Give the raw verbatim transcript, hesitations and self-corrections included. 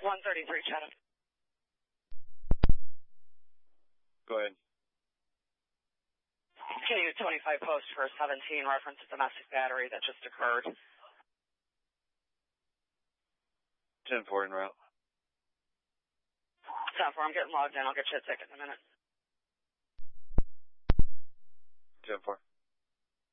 one thirty-three, Chatham. Go ahead. K U twenty-five post for seventeen, reference to domestic battery that just occurred. ten four en route. ten four, I'm getting logged in. I'll get you a ticket in a minute. ten four.